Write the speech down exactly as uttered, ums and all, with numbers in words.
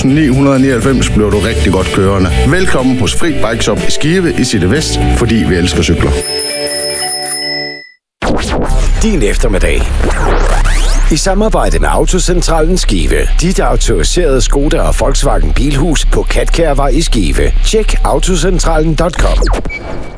tusind ni hundrede nioghalvfems bliver du rigtig godt kørende. Velkommen hos Fri Bike Shop i Skive i City Vest, fordi vi elsker cykler. Din eftermiddag. I samarbejde med Autocentralen Skive. Dit autoriserede Skoda og Volkswagen Bilhus på Katkærvej i Skive. Tjek autocentralen punktum com.